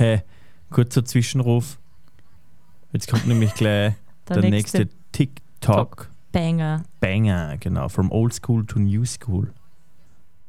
Hey, kurzer Zwischenruf. Jetzt kommt nämlich gleich der nächste TikTok. Banger. Banger, genau. From old school to new school.